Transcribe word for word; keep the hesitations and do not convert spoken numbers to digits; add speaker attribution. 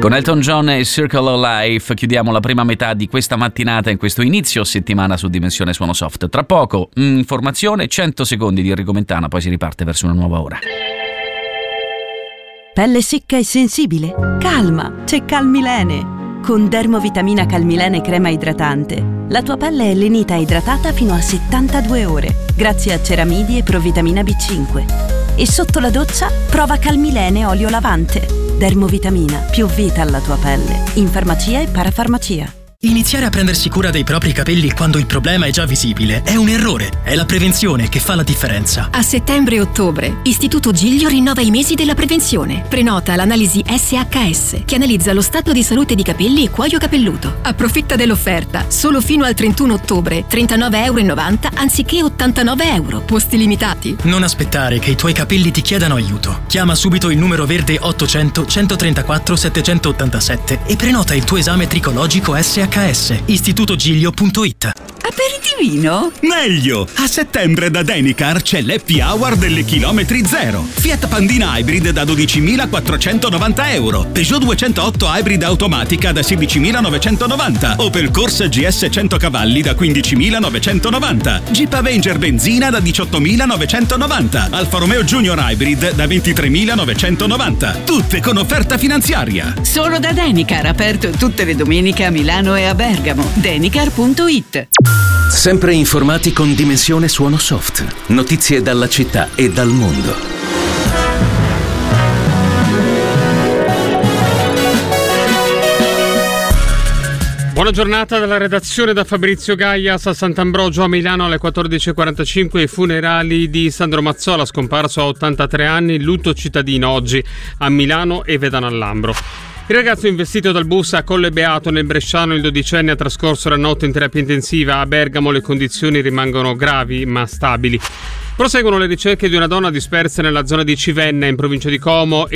Speaker 1: Con Elton John e Circle of Life chiudiamo la prima metà di questa mattinata in questo inizio settimana su Dimensione Suono Soft. Tra poco, informazione, cento secondi di Enrico Mentana, poi si riparte verso una nuova ora.
Speaker 2: Pelle secca e sensibile? Calma, c'è Calmilene. Con Dermovitamina Calmilene crema idratante, la tua pelle è lenita e idratata fino a settantadue ore, grazie a ceramidi e provitamina B cinque. E sotto la doccia, prova Calmilene olio lavante. Dermovitamina, più vita alla tua pelle. In farmacia e parafarmacia.
Speaker 3: Iniziare a prendersi cura dei propri capelli quando il problema è già visibile è un errore. È la prevenzione che fa la differenza.
Speaker 4: A settembre e ottobre, Istituto Giglio rinnova i mesi della prevenzione. Prenota l'analisi S H S, che analizza lo stato di salute di capelli e cuoio capelluto. Approfitta dell'offerta. Solo fino al trentuno ottobre, trentanove e novanta euro anziché ottantanove euro. Posti limitati.
Speaker 3: Non aspettare che i tuoi capelli ti chiedano aiuto. Chiama subito il numero verde ottocento centotrentaquattro settecentottantasette e prenota il tuo esame tricologico S H S. istituto giglio punto it.
Speaker 5: Aperitivino?
Speaker 6: Meglio! A settembre da Denicar c'è l'happy hour delle chilometri zero. Fiat Pandina Hybrid da dodicimilaquattrocentonovanta euro, Peugeot duecentootto Hybrid automatica da sedicimilanovecentonovanta, Opel Corsa G S cento cavalli da quindicimilanovecentonovanta, Jeep Avenger benzina da diciottomilanovecentonovanta, Alfa Romeo Junior Hybrid da ventitremilanovecentonovanta. Tutte con offerta finanziaria.
Speaker 5: Solo da Denicar, aperto tutte le domeniche a Milano e a Bergamo. Denicar punto it.
Speaker 7: Sempre informati con Dimensione Suono Soft. Notizie dalla città e dal mondo.
Speaker 8: Buona giornata dalla redazione da Fabrizio Gaias. A Sant'Ambrogio a Milano alle quattordici e quarantacinque i funerali di Sandro Mazzola, scomparso a ottantatré anni, lutto cittadino oggi a Milano e Vedano al Lambro. Il ragazzo investito dal bus a Colle Beato nel Bresciano, il dodicenne, ha trascorso la notte in terapia intensiva. A Bergamo le condizioni rimangono gravi ma stabili. Proseguono le ricerche di una donna dispersa nella zona di Civenna in provincia di Como